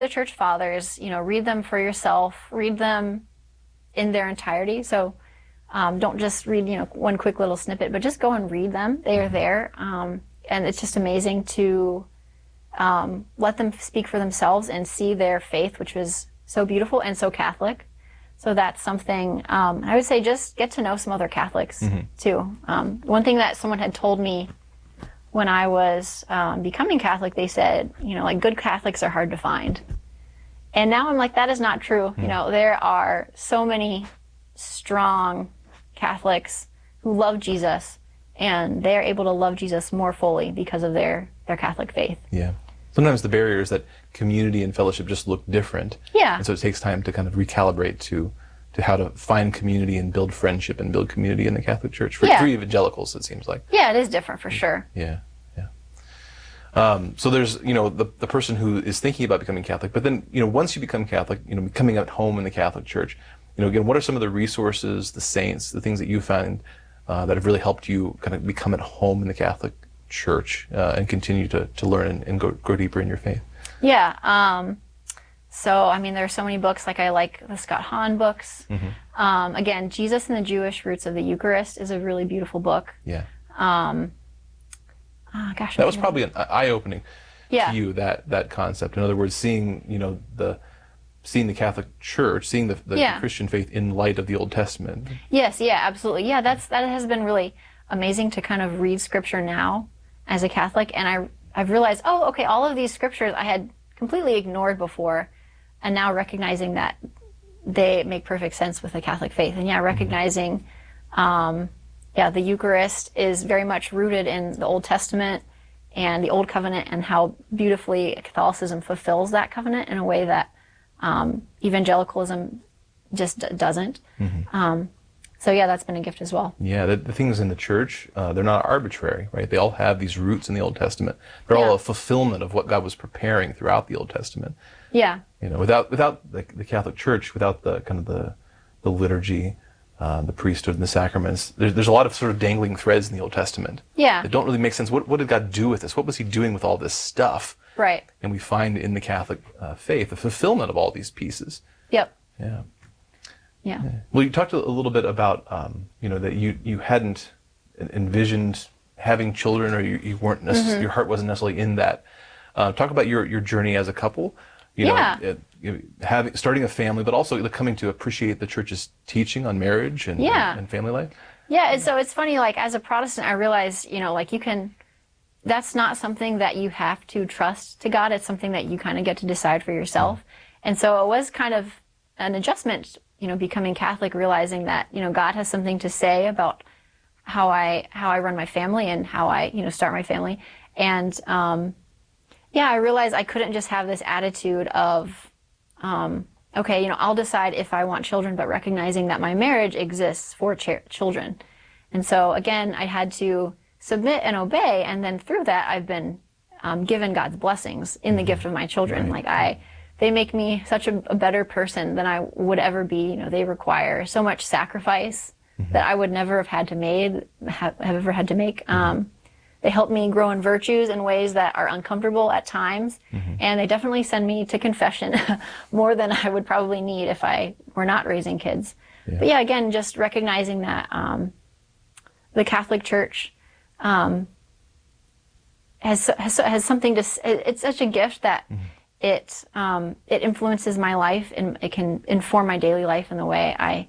the church fathers, read them for yourself, read them in their entirety. So don't just read, one quick little snippet, but just go and read them. They are there. And it's just amazing to let them speak for themselves and see their faith, which was so beautiful and so Catholic. So that's something, I would say just get to know some other Catholics too. One thing that someone had told me when I was becoming Catholic, they said, good Catholics are hard to find. And now I'm like, that is not true. There are so many strong Catholics who love Jesus, and they're able to love Jesus more fully because of their Catholic faith. Yeah. Sometimes the barrier is that community and fellowship just look different. Yeah. And so it takes time to kind of recalibrate to how to find community and build friendship and build community in the Catholic Church. For evangelicals, it seems like. Yeah, it is different for sure. Yeah. So there's, the person who is thinking about becoming Catholic, but then, once you become Catholic, becoming at home in the Catholic Church, again, what are some of the resources, the saints, the things that you find that have really helped you kind of become at home in the Catholic Church and continue to learn and go deeper in your faith? Yeah. So, there are so many books. I like the Scott Hahn books. Again, Jesus and the Jewish Roots of the Eucharist is a really beautiful book. Yeah. That was probably an eye-opening to you, that concept. In other words, seeing, seeing the Catholic Church, seeing the Christian faith in light of the Old Testament. Yes, absolutely. Yeah, that has been really amazing to kind of read Scripture now as a Catholic, and I've realized, all of these Scriptures I had completely ignored before, and now recognizing that they make perfect sense with the Catholic faith, and recognizing, the Eucharist is very much rooted in the Old Testament and the Old Covenant, and how beautifully Catholicism fulfills that covenant in a way that evangelicalism just doesn't. So that's been a gift as well. Yeah, the things in the Church, they're not arbitrary, right? They all have these roots in the Old Testament. They're all a fulfillment of what God was preparing throughout the Old Testament. Yeah. Without the Catholic Church, without the kind of the liturgy, the priesthood and the sacraments, there's a lot of sort of dangling threads in the Old Testament. Yeah. That don't really make sense. What did God do with this? What was he doing with all this stuff? Right. And we find in the Catholic faith a fulfillment of all these pieces. Yep. Yeah. Well, you talked a little bit about, that you hadn't envisioned having children, or you weren't your heart wasn't necessarily in that. Talk about your journey as a couple. Starting a family, but also coming to appreciate the Church's teaching on marriage and family life. Yeah, and so it's funny, as a Protestant, I realized, that's not something that you have to trust to God. It's something that you kind of get to decide for yourself. And so it was kind of an adjustment, becoming Catholic, realizing that, God has something to say about how I run my family and how I, start my family. And, I realized I couldn't just have this attitude of, I'll decide if I want children, but recognizing that my marriage exists for children. And so, again, I had to submit and obey, and then through that, I've been given God's blessings in the gift of my children. Right. They make me such a better person than I would ever be. They require so much sacrifice that I would never have ever had to make. They help me grow in virtues in ways that are uncomfortable at times, and they definitely send me to confession more than I would probably need if I were not raising kids. Yeah. But again, just recognizing that the Catholic Church has something to. It's such a gift that it influences my life, and it can inform my daily life in the way I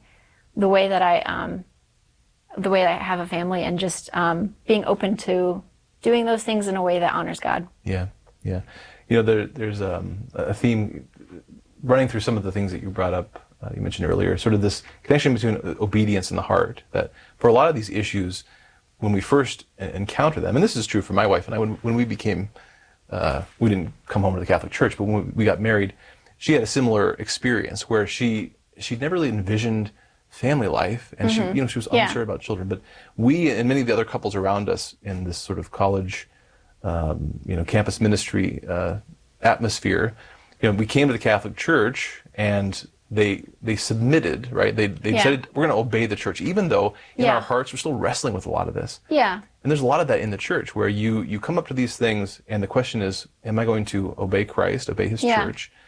have a family, and just being open to doing those things in a way that honors God. Yeah. There's a theme running through some of the things that you brought up, you mentioned earlier, sort of this connection between obedience and the heart, that for a lot of these issues, when we first encounter them, and this is true for my wife and I, when we became, we didn't come home to the Catholic Church, but when we got married, she had a similar experience where she'd never really envisioned family life, and she was unsure about children. But we and many of the other couples around us in this sort of college, campus ministry atmosphere, we came to the Catholic Church, and they submitted, right? They decided we're going to obey the Church, even though in our hearts we're still wrestling with a lot of this. Yeah. And there's a lot of that in the Church, where you come up to these things, and the question is, am I going to obey Christ, obey His Church?